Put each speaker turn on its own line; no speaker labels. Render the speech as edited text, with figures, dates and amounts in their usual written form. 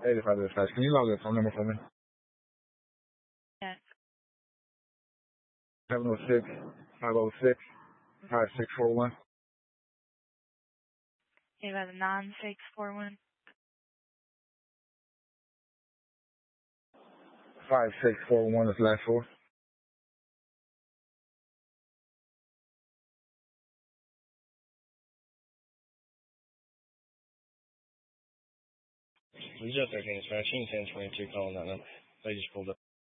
85 dispatch. Can you log the phone number for me?
Yes.
706 506 5641.
You have a 9641.
5641 is the last four.
We just 13 dispatch, 1022 calling that number. They just pulled up.